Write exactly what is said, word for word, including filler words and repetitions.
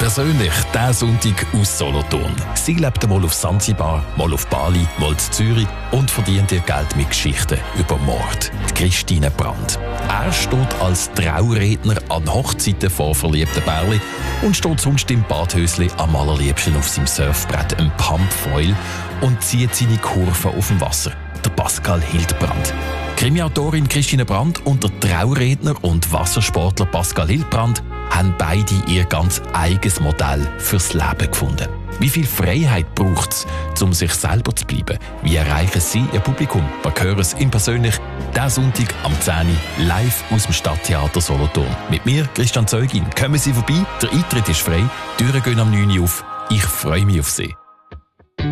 persönlich diesen Sonntag aus Solothurn. Sie lebt mal auf Sansibar, mal auf Bali, mal in Zürich und verdient ihr Geld mit Geschichten über Mord. Die Christine Brandt. Er steht als Trauredner an Hochzeiten vor verliebten Pärchen und steht sonst im Badhösli am allerliebsten auf seinem Surfbrett, einem Pumpfoil, und zieht seine Kurven auf dem Wasser. Der Pascal Hildbrand. Krimiautorin Christine Brandt und der Trauredner und Wassersportler Pascal Hildbrand haben beide ihr ganz eigenes Modell fürs Leben gefunden. Wie viel Freiheit braucht es, um sich selber zu bleiben? Wie erreichen sie ihr Publikum? Wir hören es im Persönlich diesen Sonntag am zehn Uhr live aus dem Stadttheater Solothurn. Mit mir, Christian Zeugin. Kommen Sie vorbei, der Eintritt ist frei, die Türen gehen am neun Uhr auf. Ich freue mich auf Sie.